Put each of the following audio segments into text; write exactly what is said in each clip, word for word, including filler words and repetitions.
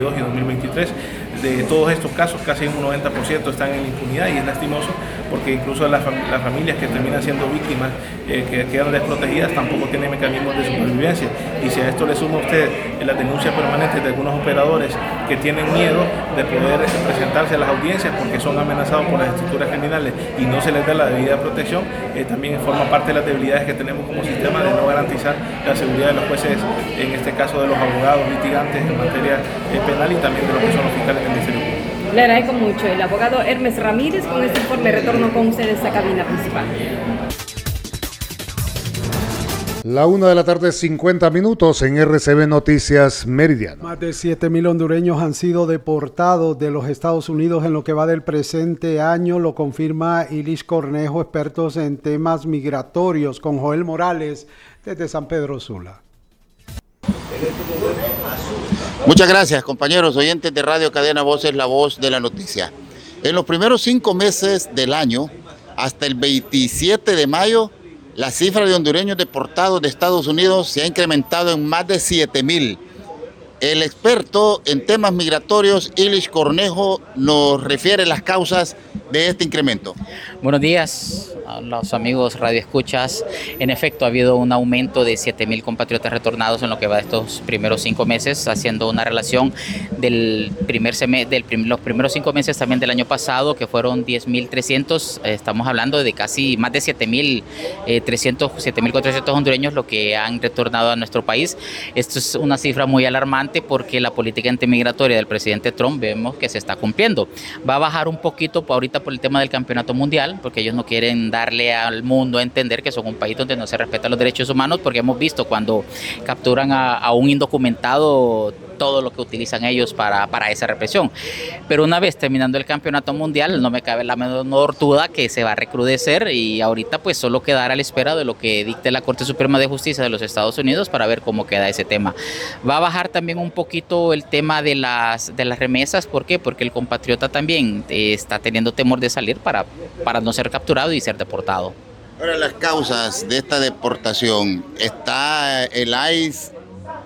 y dos mil veintitrés. De todos estos casos, casi un noventa por ciento están en impunidad y es lastimoso porque incluso las, fam las familias que terminan siendo víctimas, eh, que quedan desprotegidas, tampoco tienen mecanismos de supervivencia. Y si a esto le suma usted eh, las denuncias permanentes de algunos operadores que tienen miedo de poder presentarse a las audiencias porque son amenazados por las estructuras criminales y no se les da la debida protección, eh, también forma parte de las debilidades que tenemos como sistema de no garantizar la seguridad de los jueces, en este caso de los abogados litigantes en materia eh, penal y también de los que son los fiscales del Ministerio Público. Le agradezco mucho. El abogado Hermes Ramírez con este informe retorno con ustedes a esta cabina principal. La una de la tarde, cincuenta minutos en R C B Noticias Meridiano. Más de siete mil hondureños han sido deportados de los Estados Unidos en lo que va del presente año, lo confirma Ilish Cornejo, expertos en temas migratorios, con Joel Morales desde San Pedro Sula. Muchas gracias, compañeros oyentes de Radio Cadena Voces, la voz de la noticia. En los primeros cinco meses del año, hasta el veintisiete de mayo, la cifra de hondureños deportados de Estados Unidos se ha incrementado en más de siete mil. El experto en temas migratorios, Ilish Cornejo, nos refiere las causas de este incremento. Buenos días a los amigos radioescuchas. En efecto, ha habido un aumento de siete mil compatriotas retornados en lo que va de estos primeros cinco meses, haciendo una relación del primer semestre, del prim, los primeros cinco meses también del año pasado, que fueron diez mil trescientos. Eh, estamos hablando de casi más de siete mil trescientos, siete mil cuatrocientos hondureños lo que han retornado a nuestro país. Esto es una cifra muy alarmante porque la política antimigratoria del presidente Trump vemos que se está cumpliendo. Va a bajar un poquito ahorita por el tema del campeonato mundial, porque ellos no quieren darle al mundo a entender que son un país donde no se respetan los derechos humanos, porque hemos visto cuando capturan a, a un indocumentado todo lo que utilizan ellos para, para esa represión. Pero una vez terminando el campeonato mundial, no me cabe la menor duda que se va a recrudecer y ahorita pues solo quedar a la espera de lo que dicte la Corte Suprema de Justicia de los Estados Unidos para ver cómo queda ese tema. Va a bajar también un poquito el tema de las, de las remesas. ¿Por qué? Porque el compatriota también eh, está teniendo temor de salir para, para no ser capturado y ser deportado. Ahora, las causas de esta deportación, ¿está el I C E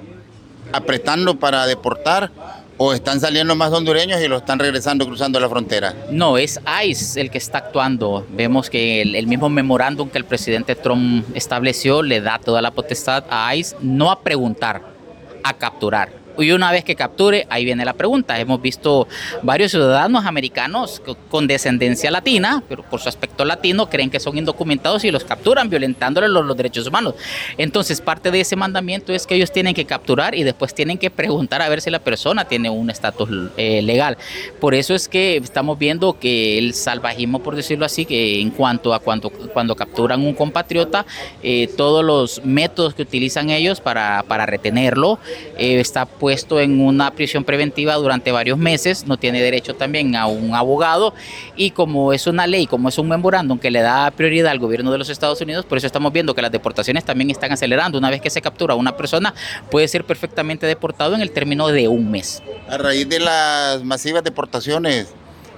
apretando para deportar o están saliendo más hondureños y lo están regresando cruzando la frontera? No, es I C E el que está actuando. Vemos que el, el mismo memorándum que el presidente Trump estableció le da toda la potestad a I C E no a preguntar, a capturar. Y una vez que capture, ahí viene la pregunta. Hemos visto varios ciudadanos americanos con descendencia latina, pero por su aspecto latino, creen que son indocumentados y los capturan violentándoles los, los derechos humanos. Entonces, parte de ese mandamiento es que ellos tienen que capturar y después tienen que preguntar a ver si la persona tiene un estatus eh, legal. Por eso es que estamos viendo que el salvajismo, por decirlo así, que en cuanto a cuando, cuando capturan un compatriota, eh, todos los métodos que utilizan ellos para, para retenerlo, eh, está puesto en una prisión preventiva durante varios meses, no tiene derecho también a un abogado y como es una ley, como es un memorándum que le da prioridad al gobierno de los Estados Unidos, por eso estamos viendo que las deportaciones también están acelerando. Una vez que se captura a una persona, puede ser perfectamente deportado en el término de un mes. A raíz de las masivas deportaciones,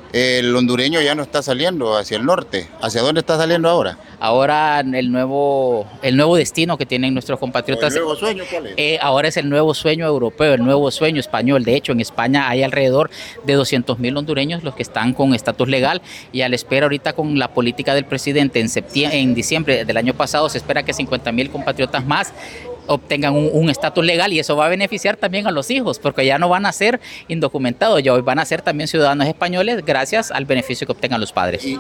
el hondureño ya no está saliendo hacia el norte. ¿Hacia dónde está saliendo ahora? Ahora el nuevo, el nuevo destino que tienen nuestros compatriotas. ¿El nuevo sueño cuál es? Eh, ahora es el nuevo sueño europeo, el nuevo sueño español. De hecho, en España hay alrededor de doscientos mil hondureños los que están con estatus legal y a la espera ahorita con la política del presidente en, septiembre, en diciembre del año pasado se espera que cincuenta mil compatriotas más obtengan un estatus legal y eso va a beneficiar también a los hijos porque ya no van a ser indocumentados, ya hoy van a ser también ciudadanos españoles gracias al beneficio que obtengan los padres. ¿Y,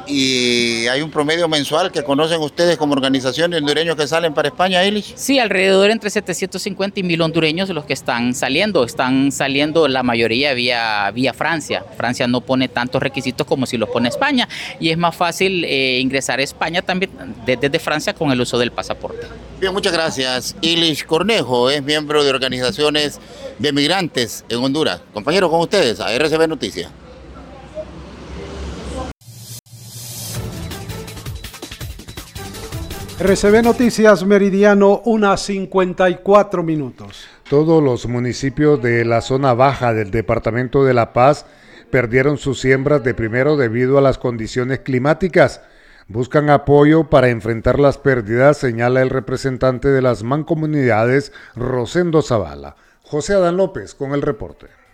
y hay un promedio mensual que conocen ustedes como organización de hondureños que salen para España, Ilish? Sí, alrededor entre setecientos cincuenta y mil hondureños los que están saliendo, están saliendo la mayoría vía, vía Francia. Francia no pone tantos requisitos como si los pone España y es más fácil eh, ingresar a España también desde de Francia con el uso del pasaporte. Bien, muchas gracias. Ilish Cornejo es miembro de organizaciones de migrantes en Honduras. Compañero, con ustedes, a R C B Noticias. R C B Noticias Meridiano, una cincuenta y cuatro minutos. Todos los municipios de la zona baja del departamento de La Paz perdieron sus siembras de primero debido a las condiciones climáticas. Buscan apoyo para enfrentar las pérdidas, señala el representante de las mancomunidades, Rosendo Zavala. José Adán López con el reporte.